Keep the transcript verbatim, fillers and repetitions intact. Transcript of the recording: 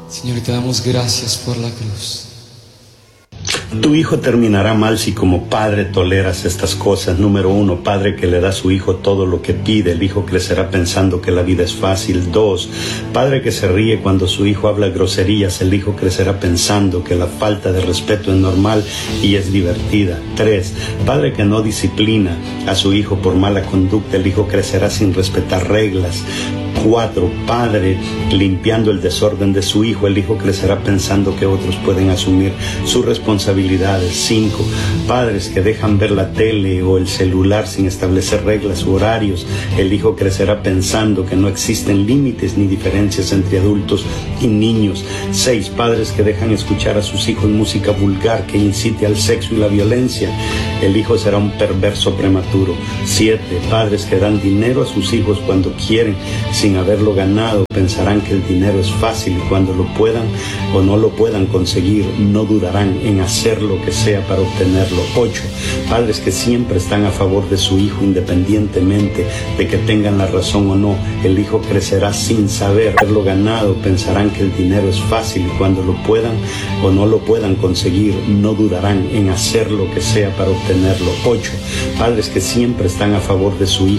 Señor, te damos gracias por la cruz. Tu hijo terminará mal si como padre toleras estas cosas. Número uno, padre que le da a su hijo todo lo que pide. El hijo crecerá pensando que la vida es fácil. Dos, padre que se ríe cuando su hijo habla groserías. El hijo crecerá pensando que la falta de respeto es normal y es divertida. Tres, padre que no disciplina a su hijo por mala conducta. El hijo crecerá sin respetar reglas. Cuatro, padre limpiando el desorden de su hijo. El hijo crecerá pensando que otros pueden asumir sus responsabilidades. Cinco, padres que dejan ver la tele o el celular sin establecer reglas u horarios. El hijo crecerá pensando que no existen límites ni diferencias entre adultos y niños. Seis, padres que dejan escuchar a sus hijos música vulgar que incite al sexo y la violencia. El hijo será un perverso prematuro. Siete, padres que dan dinero a sus hijos cuando quieren sin haberlo ganado. Pensarán que el dinero es fácil y cuando lo puedan o no lo puedan conseguir, no dudarán en hacer lo que sea para obtenerlo. Ocho, padres que siempre están a favor de su hijo independientemente de que tengan la razón o no. El hijo crecerá sin saber haberlo ganado. Pensarán que el dinero es fácil y cuando lo puedan o no lo puedan conseguir, no dudarán en hacer lo que sea para obtenerlo. Ocho, padres que siempre están a favor de su hijo